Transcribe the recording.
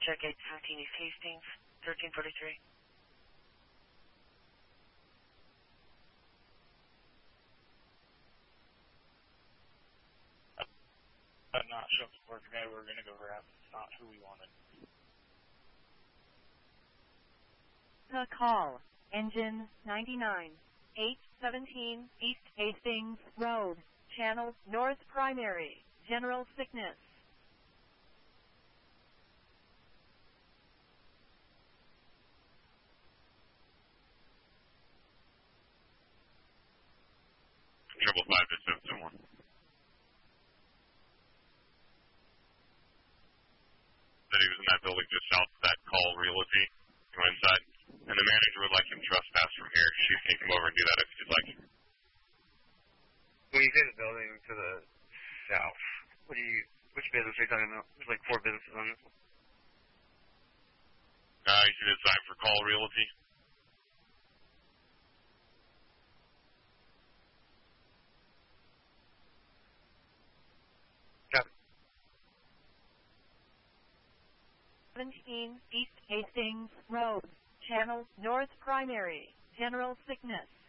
Check 817 East Hastings, 1343. I'm not sure if we're going to go grab. It's not who we wanted. The call, engine 99, 817 East Hastings Road, Channel North Primary, general sickness. Triple 5 to 771. Said he was in that building just south of that call realty. He went inside, and the manager would like him trespass from here. She can come over and do that if you'd like. When you say the building to the south, which business are you talking about? There's like 4 businesses on this one. You see the sign for call realty? Got it. 17 East Hastings Road, Channel North Primary, general sickness.